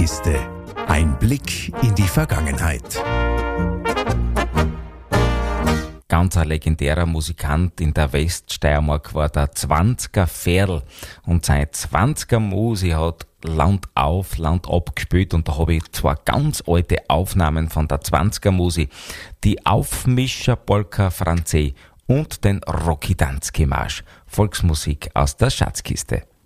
Schatzkiste. Ein Blick in die Vergangenheit. Ganz ein legendärer Musikant in der Weststeiermark war der 20er Ferl. Und sein 20er Musi hat Land auf, Land ab gespielt. Und da habe ich zwei ganz alte Aufnahmen von der 20er Musi. Die Aufmischer Polka Francais und den Rocky Danski Marsch. Volksmusik aus der Schatzkiste.